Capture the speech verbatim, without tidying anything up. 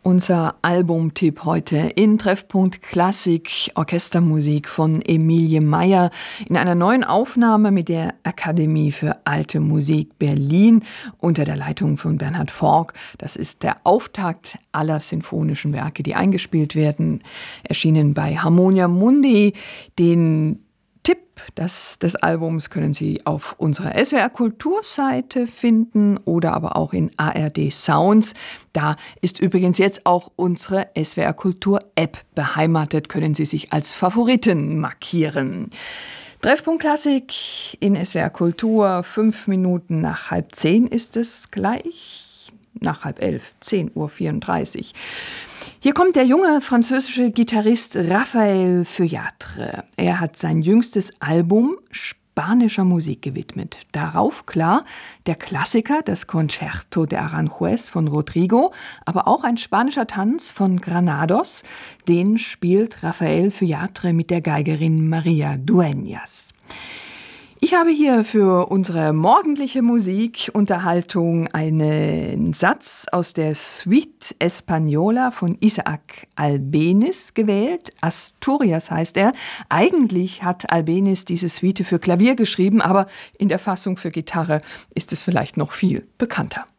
Unser Albumtipp heute in Treffpunkt Klassik, Orchestermusik von Emilie Meyer in einer neuen Aufnahme mit der Akademie für Alte Musik Berlin unter der Leitung von Bernhard Fork. Das ist der Auftakt aller sinfonischen Werke, die eingespielt werden, erschienen bei Harmonia Mundi. Den Tipp des, des Albums können Sie auf unserer S W R Kulturseite finden oder aber auch in A R D Sounds. Da ist übrigens jetzt auch unsere S W R Kultur App beheimatet, können Sie sich als Favoriten markieren. Treffpunkt Klassik in S W R Kultur, fünf Minuten nach halb zehn ist es gleich, nach halb elf, zehn Uhr vierunddreißig. Hier kommt der junge französische Gitarrist Raphael Feuillatre. Er hat sein jüngstes Album spanischer Musik gewidmet. Darauf, klar, der Klassiker, das Concerto de Aranjuez von Rodrigo, aber auch ein spanischer Tanz von Granados. Den spielt Raphael Feuillatre mit der Geigerin Maria Dueñas. Ich habe hier für unsere morgendliche Musikunterhaltung einen Satz aus der Suite Española von Isaac Albéniz gewählt. Asturias heißt er. Eigentlich hat Albéniz diese Suite für Klavier geschrieben, aber in der Fassung für Gitarre ist es vielleicht noch viel bekannter.